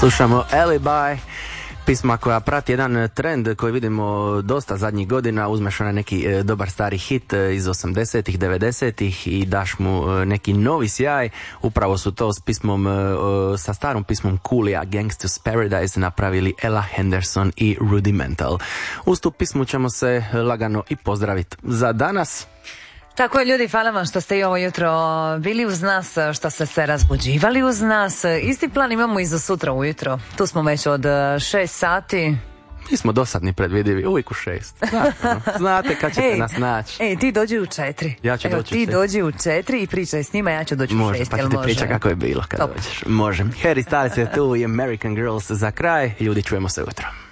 Slušamo Alibi, pisma koja prati jedan trend koji vidimo dosta zadnjih godina. Uzmeš onaj neki dobar stari hit iz 80-ih, 90-ih i daš mu neki novi sjaj. Upravo su to s pismom, sa starom pismom Coolija, Gangsta's Paradise, napravili Ella Henderson i Rudimental. Uz tu pismu ćemo se lagano i pozdraviti za danas. Tako je, ljudi, hvala vam što ste i ovo jutro bili uz nas, što ste se razbuđivali uz nas. Isti plan imamo i za sutra ujutro. Tu smo već od 6 sati. Mi smo dosadni, predvidivi, uvijek u 6. Znate kad ćete nas naći. Ti dođi u 4. Ja ću doći ti dođi u 4 i pričaj s njima, ja ću doći u 6. Može, pa ću ti pričati kako je bilo kad dođeš. Može. Harry Styles je tu i American Girls za kraj. Ljudi, čujemo se ujutro.